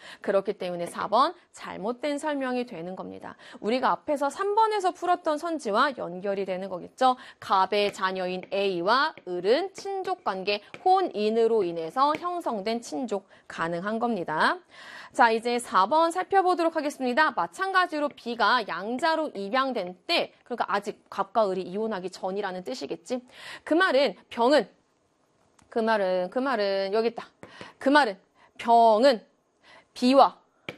그렇기 때문에 4번 잘못된 설명이 되는 겁니다. 우리가 앞에서 3번에서 풀었던 선지와 연결이 되는 거겠죠. 갑의 자녀인 A와 을은 친족관계 혼인으로 인해서 형성된 친족 가능한 겁니다. 자, 이제 4번 살펴보도록 하겠습니다. 마찬가지로 B가 양자로 입양된 때, 그러니까 아직 갑과 을이 이혼하기 전이라는 뜻이겠지. 그 말은 여기 있다. 그 말은 병은 B와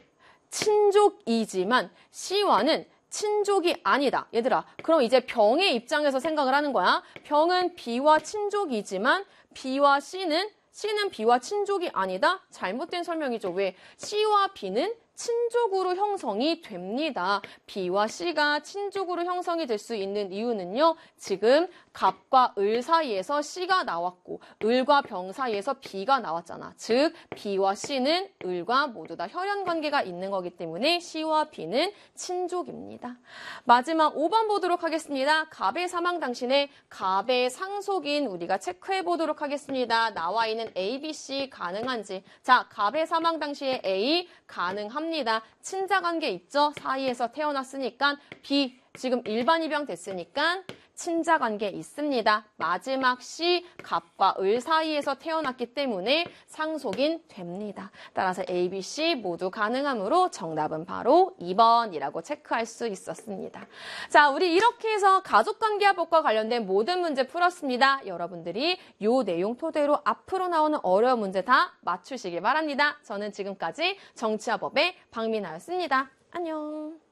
친족이지만 C와는 친족이 아니다. 얘들아, 그럼 이제 병의 입장에서 생각을 하는 거야. 병은 B와 친족이지만 B와 C는 B와 친족이 아니다? 잘못된 설명이죠. 왜? C와 B는 친족으로 형성이 됩니다. B와 C가 친족으로 형성이 될 수 있는 이유는요. 지금 갑과 을 사이에서 C가 나왔고 을과 병 사이에서 B가 나왔잖아. 즉 B와 C는 을과 모두 다 혈연관계가 있는 거기 때문에 C와 B는 친족입니다. 마지막 5번 보도록 하겠습니다. 갑의 사망 당시에 갑의 상속인 우리가 체크해 보도록 하겠습니다. 나와 있는 A, B, C 가능한지. 자, 갑의 사망 당시에 A 가능합니다. 친자관계 있죠? 사이에서 태어났으니까 B 지금 일반 입양 됐으니까 친자관계 있습니다. 마지막 C, 갑과 을 사이에서 태어났기 때문에 상속인 됩니다. 따라서 A, B, C 모두 가능하므로 정답은 바로 2번이라고 체크할 수 있었습니다. 자, 우리 이렇게 해서 가족관계화법과 관련된 모든 문제 풀었습니다. 여러분들이 이 내용 토대로 앞으로 나오는 어려운 문제 다 맞추시길 바랍니다. 저는 지금까지 정치화법의 박민아였습니다. 안녕.